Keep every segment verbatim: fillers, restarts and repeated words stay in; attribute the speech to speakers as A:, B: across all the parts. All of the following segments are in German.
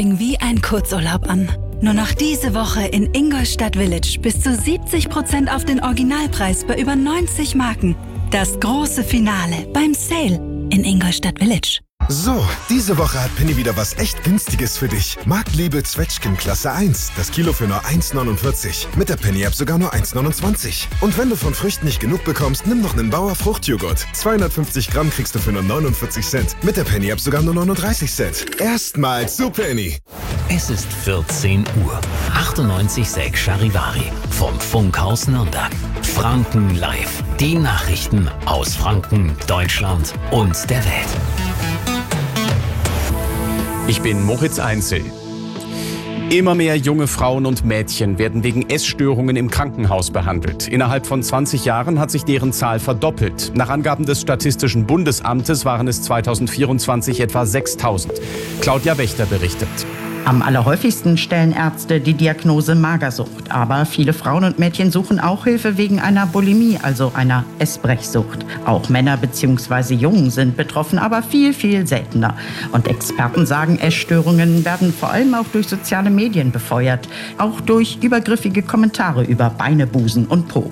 A: Wie ein Kurzurlaub an. Nur noch diese Woche in Ingolstadt Village bis zu siebzig Prozent auf den Originalpreis bei über neunzig Marken. Das große Finale beim Sale in Ingolstadt Village.
B: So, diese Woche hat Penny wieder was echt Günstiges für dich. Marktliebe Zwetschgen Klasse eins. Das Kilo für nur eins neunundvierzig. Mit der Penny-App sogar nur eins neunundzwanzig. Und wenn du von Früchten nicht genug bekommst, nimm noch einen Bauer Fruchtjoghurt. zweihundertfünfzig Gramm kriegst du für nur neunundvierzig Cent. Mit der Penny-App sogar nur neununddreißig Cent. Erstmals zu Penny.
C: Es ist vierzehn Uhr. achtundneunzig Komma sechs Charivari vom Funkhaus Nürnberg. Franken live. Die Nachrichten aus Franken, Deutschland und der Welt.
D: Ich bin Moritz Einzel. Immer mehr junge Frauen und Mädchen werden wegen Essstörungen im Krankenhaus behandelt. Innerhalb von zwanzig Jahren hat sich deren Zahl verdoppelt. Nach Angaben des Statistischen Bundesamtes waren es zweitausendvierundzwanzig etwa sechstausend. Claudia Wächter berichtet.
E: Am allerhäufigsten stellen Ärzte die Diagnose Magersucht. Aber viele Frauen und Mädchen suchen auch Hilfe wegen einer Bulimie, also einer Essbrechsucht. Auch Männer bzw. Jungen sind betroffen, aber viel, viel seltener. Und Experten sagen, Essstörungen werden vor allem auch durch soziale Medien befeuert. Auch durch übergriffige Kommentare über Beine, Busen und Po.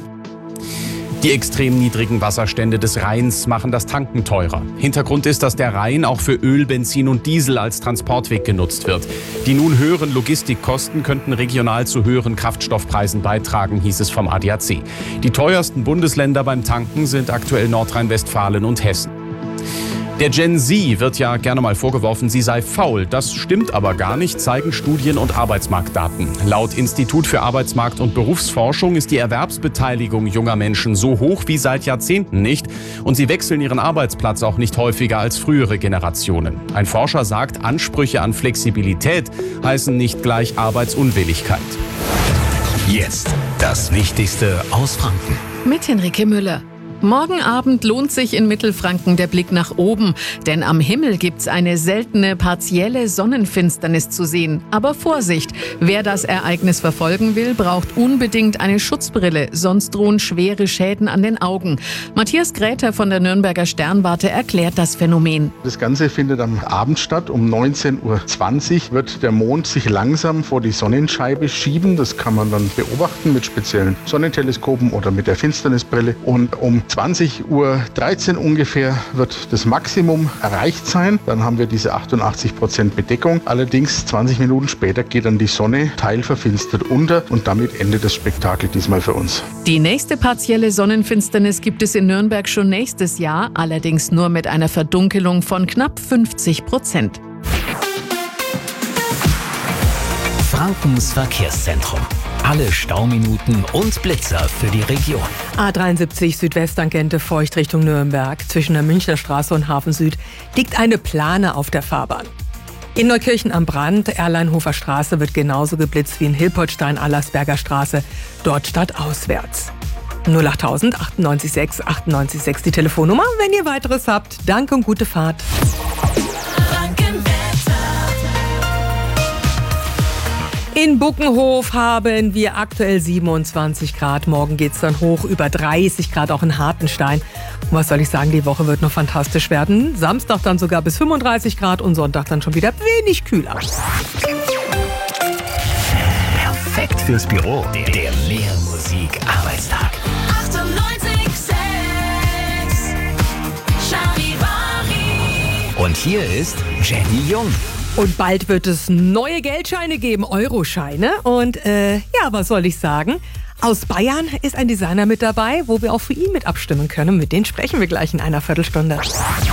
D: Die extrem niedrigen Wasserstände des Rheins machen das Tanken teurer. Hintergrund ist, dass der Rhein auch für Öl, Benzin und Diesel als Transportweg genutzt wird. Die nun höheren Logistikkosten könnten regional zu höheren Kraftstoffpreisen beitragen, hieß es vom A D A C. Die teuersten Bundesländer beim Tanken sind aktuell Nordrhein-Westfalen und Hessen. Der Gen Z wird ja gerne mal vorgeworfen, sie sei faul. Das stimmt aber gar nicht, zeigen Studien und Arbeitsmarktdaten. Laut Institut für Arbeitsmarkt- und Berufsforschung ist die Erwerbsbeteiligung junger Menschen so hoch wie seit Jahrzehnten nicht. Und sie wechseln ihren Arbeitsplatz auch nicht häufiger als frühere Generationen. Ein Forscher sagt, Ansprüche an Flexibilität heißen nicht gleich Arbeitsunwilligkeit.
C: Jetzt das Wichtigste aus Franken.
F: Mit Henrike Müller. Morgen Abend lohnt sich in Mittelfranken der Blick nach oben, denn am Himmel gibt's eine seltene partielle Sonnenfinsternis zu sehen. Aber Vorsicht, wer das Ereignis verfolgen will, braucht unbedingt eine Schutzbrille, sonst drohen schwere Schäden an den Augen. Matthias Gräter von der Nürnberger Sternwarte erklärt das Phänomen.
G: Das Ganze findet am Abend statt. Um neunzehn Uhr zwanzig wird der Mond sich langsam vor die Sonnenscheibe schieben. Das kann man dann beobachten mit speziellen Sonnenteleskopen oder mit der Finsternisbrille. Und um zwanzig Uhr dreizehn ungefähr wird das Maximum erreicht sein. Dann haben wir diese achtundachtzig Prozent Bedeckung. Allerdings zwanzig Minuten später geht dann die Sonne teilverfinstert unter und damit endet das Spektakel diesmal für uns.
F: Die nächste partielle Sonnenfinsternis gibt es in Nürnberg schon nächstes Jahr, allerdings nur mit einer Verdunkelung von knapp fünfzig Prozent.
C: Frankens Verkehrszentrum. Alle Stauminuten und Blitzer für die Region.
H: A dreiundsiebzig Südwesttangente Feucht Richtung Nürnberg. Zwischen der Münchner Straße und Hafen Süd liegt eine Plane auf der Fahrbahn. In Neukirchen am Brand, Erleinhofer Straße, wird genauso geblitzt wie in Hilpoltstein-Allersberger Straße, dort stadtauswärts. null achttausend achtundneunzig sechs achtundneunzig sechs die Telefonnummer, wenn ihr weiteres habt. Danke und gute Fahrt. In Buckenhof haben wir aktuell siebenundzwanzig Grad. Morgen geht es dann hoch über dreißig Grad, auch in Hartenstein. Und was soll ich sagen, die Woche wird noch fantastisch werden. Samstag dann sogar bis fünfunddreißig Grad und Sonntag dann schon wieder wenig kühler.
C: Perfekt fürs Büro. Der, der Mehrmusik-Arbeitstag.
I: achtundneunzig Komma sechs Charivari.
C: Und hier ist Jenny Jung.
H: Und bald wird es neue Geldscheine geben, Euroscheine. Und äh, ja, was soll ich sagen? Aus Bayern ist ein Designer mit dabei, wo wir auch für ihn mit abstimmen können. Mit denen sprechen wir gleich in einer Viertelstunde.